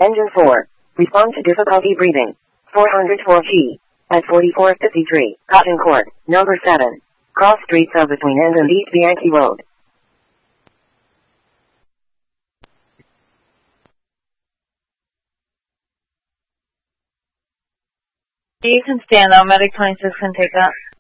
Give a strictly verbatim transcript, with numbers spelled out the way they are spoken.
Engine four. Respond to difficulty breathing. four hundred four G. At forty-four fifty-three. Cotton Court. Number seven. Cross streets of between End and East Bianchi Road. You can stand up. Medic twenty-six can take that.